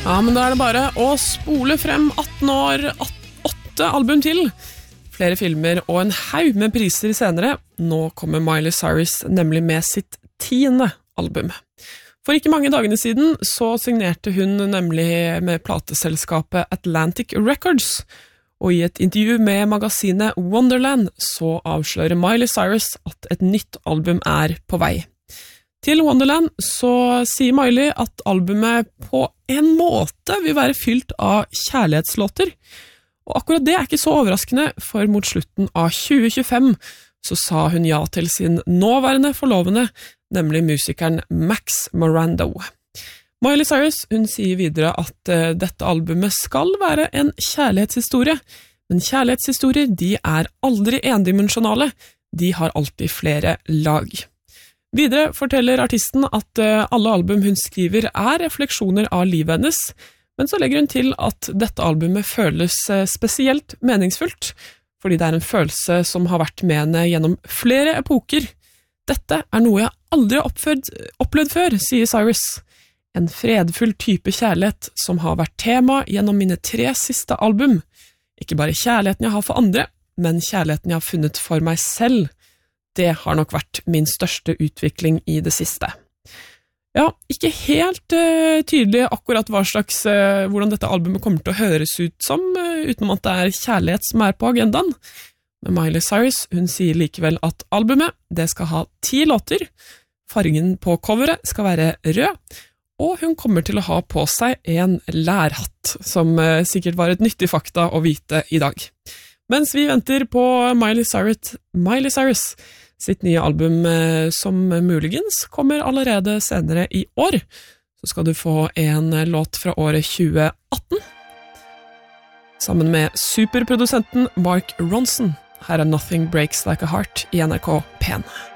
Ja, men da det bare å spole frem 18 år, 8 album til. Flere filmer og en haug med priser senere. Nå kommer Miley Cyrus nemlig med sitt 10. album. For ikke mange dagene siden så signerte hun nemlig med plateselskapet Atlantic Records, og i et intervju med magasinet Wonderland så avslører Miley Cyrus at et nytt album på vei. Til Wonderland så sier Miley at albumet på en måte vil være fylt av kjærlighetslåter, og akkurat det ikke så overraskende, for mot slutten av 2025 så sa hun ja til sin nåværende forlovende, nemlig musikeren Max Morando. Miley Cyrus hun sier videre at dette albumet skal være en kjærlighetshistorie, men kjærlighetshistorier de aldri endimensjonale, de har alltid flere lag. Videre forteller artisten at alle album hun skriver refleksjoner av livet hennes, men så legger hun til at dette albumet føles spesielt meningsfullt, fordi det en følelse som har vært med henne gjennom flere epoker. Dette noe jeg aldri har opplevd før, sier Cyrus. En fredfull type kjærlighet som har vært tema gjennom mine 3 siste album. Ikke bare kjærligheten jeg har for andre, men kjærligheten jeg har funnet for meg selv. Det har nok vært min største utvikling i det siste. Ja, ikke helt tydelig akkurat hvordan dette albumet kommer til å høres ut som, utenom at det kjærlighet som på agendaen. Men Miley Cyrus, hun sier likevel at albumet, det skal ha 10 låter, fargen på coveret skal være rød, og hun kommer til å ha på seg en lærhatt, som sikkert var et nyttig fakta å vite i dag. Mens vi venter på Miley Cyrus sitt nye album som muligens kommer allerede senere i år, så skal du få en låt fra året 2018. Sammen med superprodusenten Mark Ronson. Her Nothing Breaks Like a Heart i NRK P1.